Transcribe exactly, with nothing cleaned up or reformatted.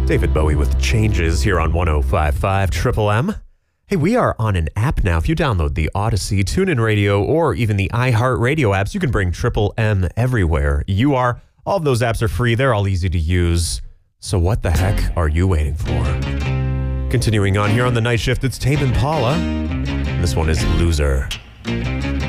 David Bowie with Changes here on one oh five point five Triple M. Hey, we are on an app now. If you download the Odyssey, TuneIn Radio, or even the iHeartRadio apps, you can bring Triple M everywhere you are. All of those apps are free. They're all easy to use. So what the heck are you waiting for? Continuing on here on the night shift, it's Tame Impala. This one is Loser.